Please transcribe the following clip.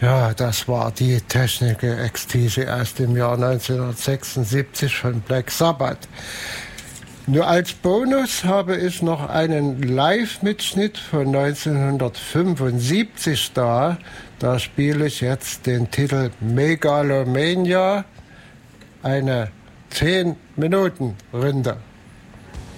Ja, das war die Technical Ecstasy aus dem Jahr 1976 von Black Sabbath. Nur als Bonus habe ich noch einen Live-Mitschnitt von 1975 da. Da spiele ich jetzt den Titel Megalomania, eine 10-Minuten-Runde.